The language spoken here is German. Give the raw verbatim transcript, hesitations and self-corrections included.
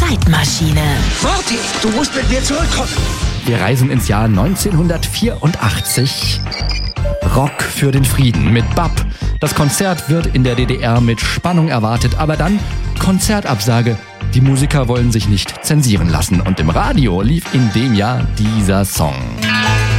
Zeitmaschine. Morty, du musst mit mir zurückkommen. Wir reisen ins Jahr neunzehnhundertvierundachtzig. Rock für den Frieden mit Bab. Das Konzert wird in der D D R mit Spannung erwartet, aber dann Konzertabsage. Die Musiker wollen sich nicht zensieren lassen und im Radio lief in dem Jahr dieser Song.